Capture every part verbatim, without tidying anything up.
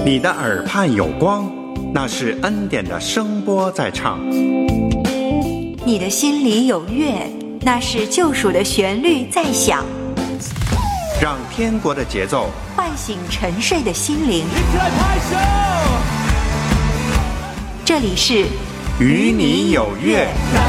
你的耳畔有光，那是恩典的声波在唱。 你的心里有乐，那是救赎的旋律在响。 让天国的节奏唤醒沉睡的心灵。这里是与你有约。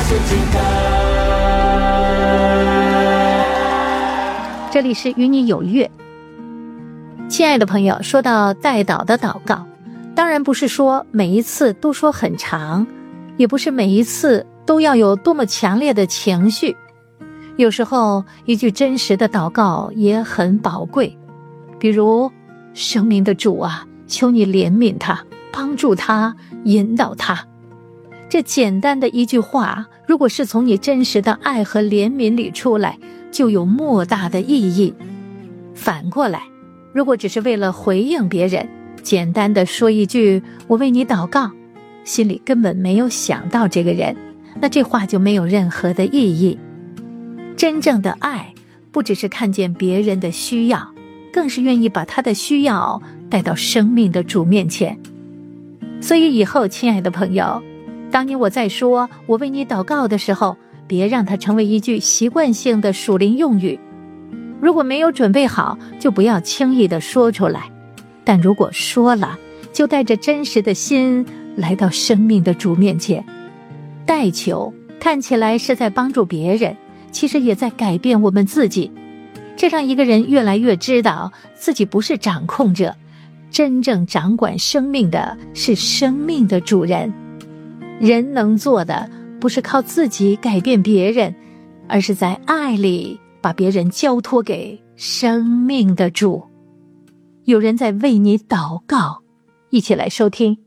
这里是与你有约。亲爱的朋友，说到代祷的祷告，当然不是说每一次都说很长，也不是每一次都要有多么强烈的情绪。有时候一句真实的祷告也很宝贵，比如生命的主啊，求你怜悯他，帮助他，引导他。这简单的一句话，如果是从你真实的爱和怜悯里出来，就有莫大的意义。反过来，如果只是为了回应别人，简单的说一句我为你祷告，心里根本没有想到这个人，那这话就没有任何的意义。真正的爱不只是看见别人的需要，更是愿意把他的需要带到生命的主面前。所以以后亲爱的朋友，当你我在说我为你祷告的时候，别让它成为一句习惯性的属灵用语。如果没有准备好，就不要轻易地说出来，但如果说了，就带着真实的心来到生命的主面前。代求看起来是在帮助别人，其实也在改变我们自己。这让一个人越来越知道自己不是掌控者，真正掌管生命的是生命的主人。人能做的不是靠自己改变别人，而是在爱里把别人交托给生命的主。有人在为你祷告，一起来收听。